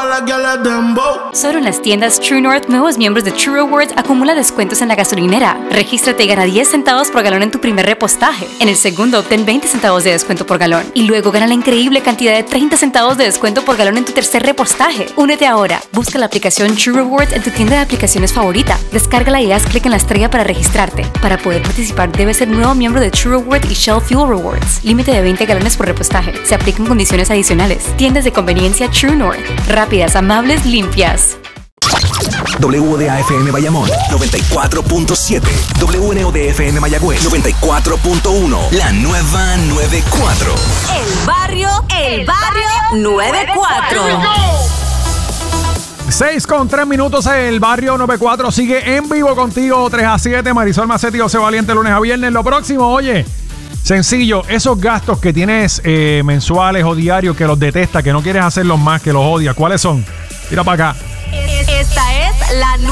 las guialas dembow. Solo en las tiendas True North, nuevos miembros de True Rewards acumula descuentos en la gasolinera. Regístrate y gana 10 centavos por galón en tu primer repostaje. En el segundo, obtén 20 centavos de descuento por galón. Y luego gana la increíble cantidad de 30 centavos de descuento por galón en tu tercer repostaje. Únete ahora. Busca la aplicación True Rewards en tu tienda de aplicaciones favorita. Descárgala y haz clic en la estrella para registrarte. Para poder participar, debes ser nuevo miembro de True Rewards y Shell Fuel Rewards. Límite de 20 galones por repostaje. Se aplican condiciones adicionales. Tiendas de conveniencia True North. Rápidas, amables, limpias. WDAFM Bayamón 94.7, WNODFM Mayagüez 94.1, la nueva 94. El barrio 94. 6:03 el barrio 94 sigue en vivo contigo 3 a 7. Marisol Macetti y José Valiente, lunes a viernes. Lo próximo, oye, sencillo, esos gastos que tienes mensuales o diarios que los detestas, que no quieres hacerlos más, que los odias, ¿cuáles son? Mira para acá. Esta es la